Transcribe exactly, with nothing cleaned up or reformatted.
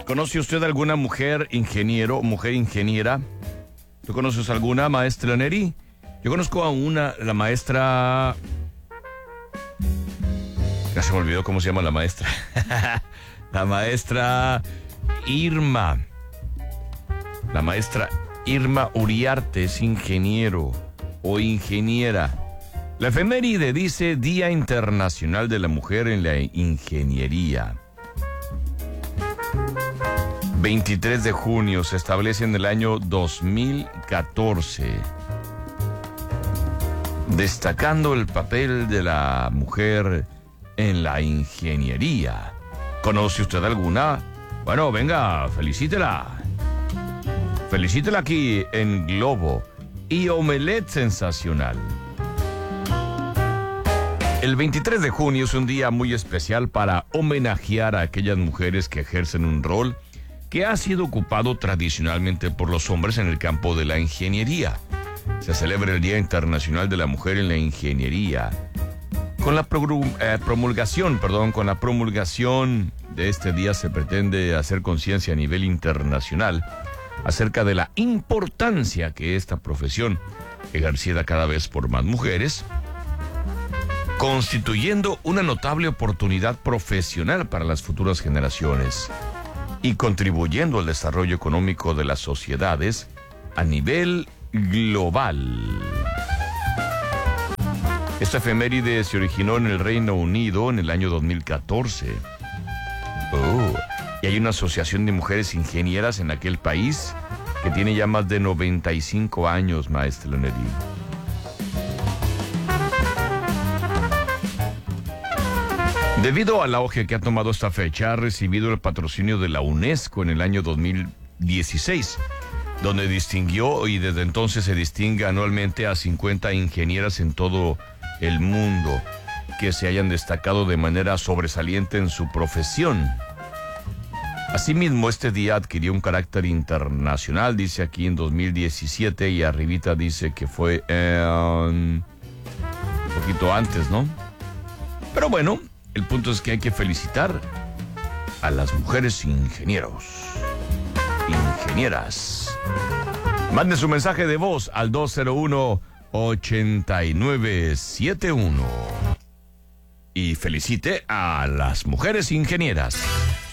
¿Conoce usted alguna mujer ingeniero, mujer ingeniera? ¿Tú conoces alguna, maestra Neri? Yo conozco a una, la maestra... Ya se me olvidó cómo se llama la maestra. La maestra Irma. La maestra Irma Uriarte es ingeniero o ingeniera. La efeméride dice Día Internacional de la Mujer en la Ingeniería. veintitrés de junio se establece en el año dos mil catorce. Destacando el papel de la mujer en la ingeniería. ¿Conoce usted alguna? Bueno, venga, felicítela. Felicítela aquí en Globo y Omelette Sensacional. El veintitrés de junio es un día muy especial para homenajear a aquellas mujeres que ejercen un rol que ha sido ocupado tradicionalmente por los hombres en el campo de la ingeniería. Se celebra el Día Internacional de la Mujer en la Ingeniería. Con la progru- eh, promulgación, perdón, con la promulgación de este día se pretende hacer conciencia a nivel internacional acerca de la importancia que esta profesión, ejercida cada vez por más mujeres, constituyendo una notable oportunidad profesional para las futuras generaciones y contribuyendo al desarrollo económico de las sociedades a nivel global. Esta efeméride se originó en el Reino Unido en el año dos mil catorce. Oh, y hay una asociación de mujeres ingenieras en aquel país que tiene ya más de noventa y cinco años, maestra Neri. Debido al auge que ha tomado esta fecha, ha recibido el patrocinio de la UNESCO en el año dos mil dieciséis, donde distinguió y desde entonces se distingue anualmente a cincuenta ingenieras en todo el mundo que se hayan destacado de manera sobresaliente en su profesión. Asimismo, este día adquirió un carácter internacional, dice aquí en dos mil diecisiete, y arribita dice que fue eh, un poquito antes, ¿no? Pero bueno, el punto es que hay que felicitar a las mujeres ingenieros, ingenieras. Mande su mensaje de voz al dos cero uno, ocho nueve siete uno y felicite a las mujeres ingenieras.